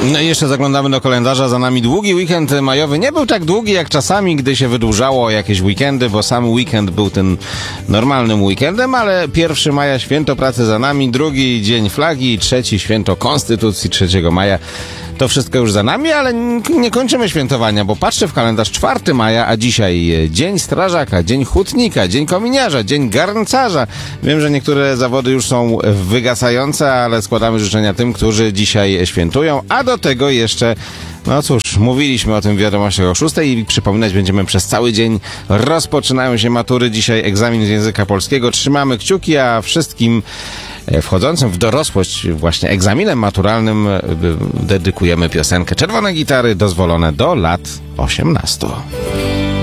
No i jeszcze zaglądamy do kalendarza. Za nami długi weekend majowy. Nie był tak długi jak czasami, gdy się wydłużało jakieś weekendy, bo sam weekend był tym normalnym weekendem, ale 1 maja święto pracy za nami, 2 dzień flagi, 3 święto Konstytucji 3 maja. To wszystko już za nami, ale nie kończymy świętowania, bo patrzę w kalendarz 4 maja, a dzisiaj Dzień Strażaka, Dzień Hutnika, Dzień Kominiarza, Dzień Garncarza. Wiem, że niektóre zawody już są wygasające, ale składamy życzenia tym, którzy dzisiaj świętują, a do tego jeszcze, no cóż, mówiliśmy o tym w wiadomościach o 6 i przypominać będziemy przez cały dzień. Rozpoczynają się matury, dzisiaj egzamin z języka polskiego. Trzymamy kciuki, a wszystkim wchodzącym w dorosłość właśnie egzaminem maturalnym dedykujemy piosenkę Czerwone Gitary, dozwolone do lat 18.